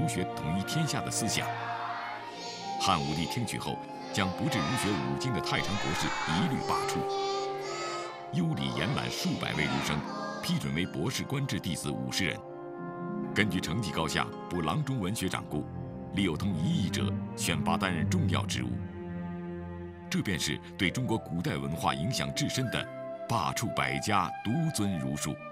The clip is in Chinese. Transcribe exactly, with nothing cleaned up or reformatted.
学统一天下的思想。汉武帝听取后，将不治儒学五经的太常博士一律罢黜。优礼延揽数百位儒生，批准为博士官制弟子五十人。根据成绩高下补郎中文学掌故，李有通一役者选拔担任重要职务。这便是对中国古代文化影响至深的罢黜百家，独尊儒术。